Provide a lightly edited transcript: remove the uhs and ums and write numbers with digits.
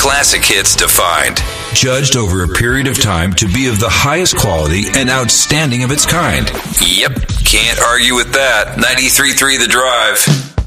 classic hits defined. Judged over a period of time to be of the highest quality and outstanding of its kind. Yep, can't argue with that. 93.3 The Drive.